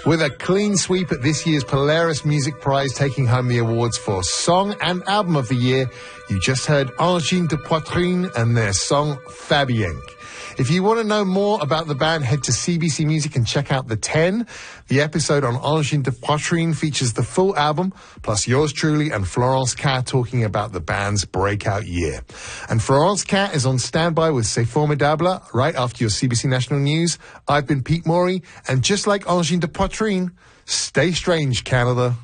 With a clean sweep at this year's Polaris Music Prize, taking home the awards for Song and Album of the Year, you just heard Angine de Poitrine and their song Fabienne. If you want to know more about the band, head to CBC Music and check out The 10. The episode on Angine de Poitrine features the full album, plus yours truly and Florence Cat talking about the band's breakout year. And Florence Cat is on standby with C'est Formidable right after your CBC National News. I've been Pete Morey, and just like Angine de Poitrine, stay strange, Canada.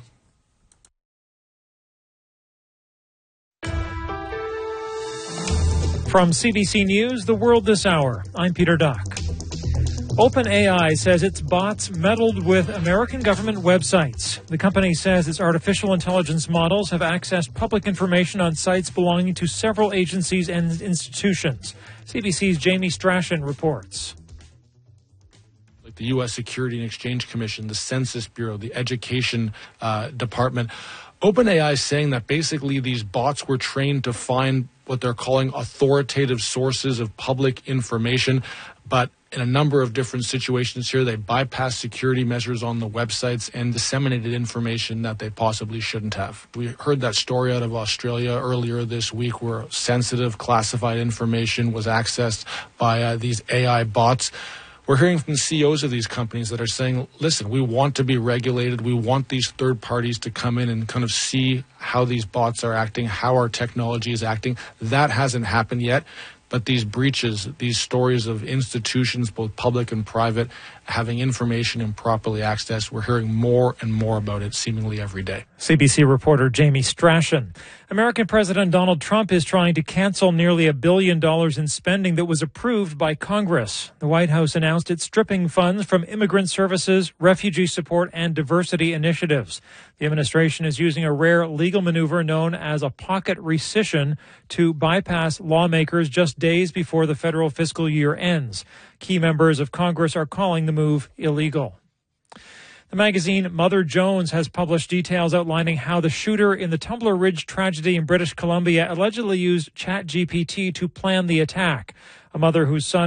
From CBC News, The World This Hour, I'm Peter Duck. OpenAI says its bots meddled with American government websites. The company says its artificial intelligence models have accessed public information on sites belonging to several agencies and institutions. CBC's Jamie Strachan reports. Like the U.S. Security and Exchange Commission, the Census Bureau, the Education Department. OpenAI is saying that basically these bots were trained to find what they're calling authoritative sources of public information, but in a number of different situations here, they bypassed security measures on the websites and disseminated information that they possibly shouldn't have. We heard that story out of Australia earlier this week where sensitive classified information was accessed by these AI bots. We're hearing from the CEOs of these companies that are saying, listen, we want to be regulated. We want these third parties to come in and kind of see how these bots are acting, how our technology is acting. That hasn't happened yet. But these breaches, these stories of institutions, both public and private, having information improperly accessed, we're hearing more and more about it seemingly every day. CBC reporter Jamie Strachan. American President Donald Trump is trying to cancel nearly $1 billion in spending that was approved by Congress. The White House announced it's stripping funds from immigrant services, refugee support, and diversity initiatives. The administration is using a rare legal maneuver known as a pocket rescission to bypass lawmakers just days before the federal fiscal year ends. Key members of Congress are calling the move illegal. The magazine Mother Jones has published details outlining how the shooter in the Tumbler Ridge tragedy in British Columbia allegedly used ChatGPT to plan the attack. A mother whose son